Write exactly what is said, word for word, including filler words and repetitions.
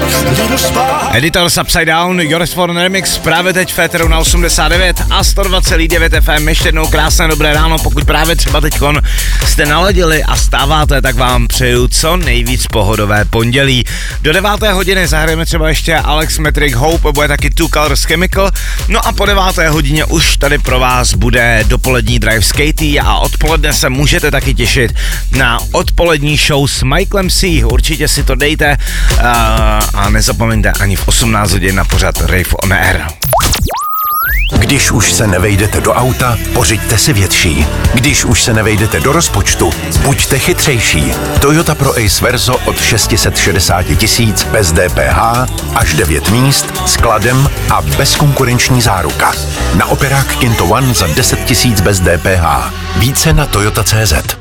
Editors Upside Down, Joris Forn Remix, právě teď v éteru na osmdesát devět a sto dvacet devět F M. Ještě jednou krásné dobré ráno, pokud právě třeba teďkon jste naladili a stáváte, tak vám přeju co nejvíc pohodové pondělí. Do deváté hodiny zahrajeme třeba ještě Alex Metric Hope, bude taky Two Colors Chemical, no a po deváté hodině už tady pro vás bude dopolední drive s Katie a odpoledne se můžete taky těšit na odpolední show s Michaelem C. Určitě si to dejte uh, a nezapomeňte ani v osmnáct hodin na pořad Rave on Air. Když už se nevejdete do auta, pořiďte si větší. Když už se nevejdete do rozpočtu, buďte chytřejší. Toyota Pro Ace Verso od šest set šedesát tisíc bez D P H, až devět míst, skladem a bezkonkurenční záruka. Na operák Kinto One za deset tisíc bez D P H. Více na toyota tečka cé zet.